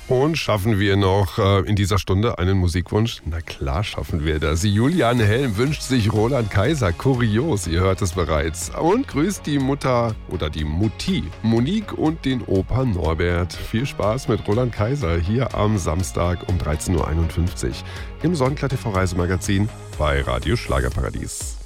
Und schaffen wir noch in dieser Stunde einen Musikwunsch? Na klar schaffen wir das. Julian Helm wünscht sich Roland Kaiser. Kurios, ihr hört es bereits. Und grüßt die Mutter oder die Mutti Monique und den Opa Norbert. Viel Spaß mit Roland Kaiser hier am Samstag um 13.51 Uhr im Sonnenklar TV Reisemagazin bei Radio Schlagerparadies.